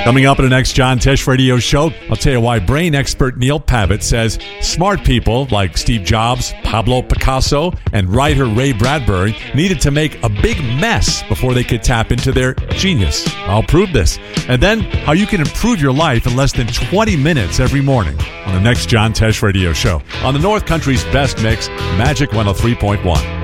Coming up in the next John Tesh Radio Show, I'll tell you why brain expert Neil Pavitt says smart people like Steve Jobs, Pablo Picasso, and writer Ray Bradbury needed to make a big mess before they could tap into their genius. I'll prove this. And then how you can improve your life in less than 20 minutes every morning on the next John Tesh Radio Show on the North Country's best mix, Magic 103.1.